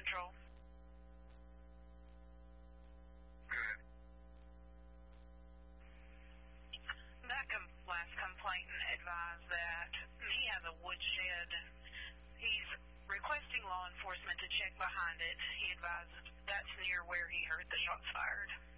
Patrol. Good. That last complainant advised that he has a woodshed. He's requesting law enforcement to check behind it. He advised that's near where he heard the shots fired.